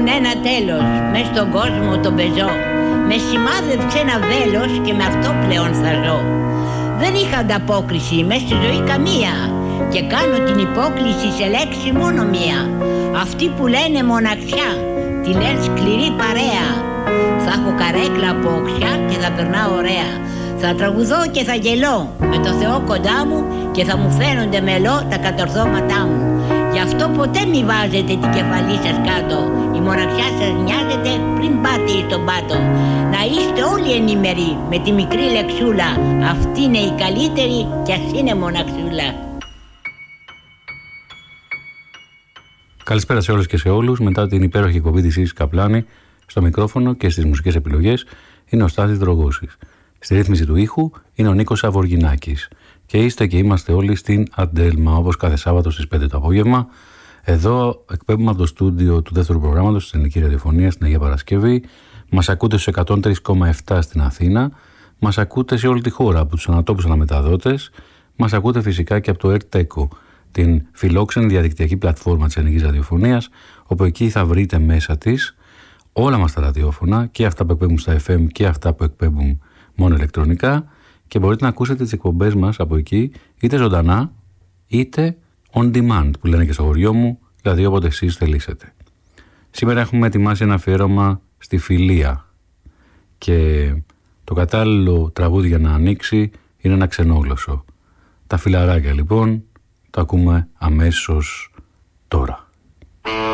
έχουν ένα τέλος, μες στον κόσμο τον πεζό. Με σημάδεψε ένα βέλος και με αυτό πλέον θα ζω. Δεν είχα ανταπόκριση μες στη ζωή καμία και κάνω την υπόκληση σε λέξη μόνο μία. Αυτοί που λένε μοναξιά, τη λένε σκληρή παρέα. Θα έχω καρέκλα από οξιά και θα περνάω ωραία. Θα τραγουδώ και θα γελώ με το Θεό κοντά μου και θα μου φαίνονται μελό τα κατορθώματά μου. Γι' αυτό ποτέ μη βάζετε την κεφαλή σας κάτω. Η μοναξιά σας νοιάζεται πριν πάτε στον πάτο. Να είστε όλοι ενήμεροι με τη μικρή λεξούλα. Αυτή είναι η καλύτερη κι ας είναι μοναξούλα. Καλησπέρα σε όλες και σε όλους. Μετά την υπέροχη εκπομπή της Ίσης Καπλάνη, στο μικρόφωνο και στις μουσικές επιλογές είναι ο Στάθης Δρογούσης. Στη ρύθμιση του ήχου είναι ο Νίκος Αβοργινάκης. Και είστε και είμαστε όλοι στην Αντέλμα, όπως κάθε Σάββατο στις 5 το απόγευμα. Εδώ εκπέμπουμε από το στούντιο του δεύτερου προγράμματος στην Ελληνική Ραδιοφωνία στην Αγία Παρασκευή. Μας ακούτε στους 103,7 στην Αθήνα. Μας ακούτε σε όλη τη χώρα από τους ανατόπους αναμεταδότες. Μας ακούτε φυσικά και από το ΕΡΤΕΚΟ, την φιλόξενη διαδικτυακή πλατφόρμα της Ελληνικής Ραδιοφωνίας, όπου εκεί θα βρείτε μέσα της όλα μας τα ραδιόφωνα, και αυτά που εκπέμπουν στα FM και αυτά που εκπέμπουν μόνο ηλεκτρονικά, και μπορείτε να ακούσετε τις εκπομπές μας από εκεί, είτε ζωντανά είτε on demand, που λένε και στο χωριό μου, δηλαδή όποτε εσείς θελήσετε. Σήμερα έχουμε ετοιμάσει ένα αφιέρωμα στη φιλία και το κατάλληλο τραγούδι για να ανοίξει είναι ένα ξενόγλωσσο. Τα φιλαράκια λοιπόν, το ακούμε αμέσως τώρα.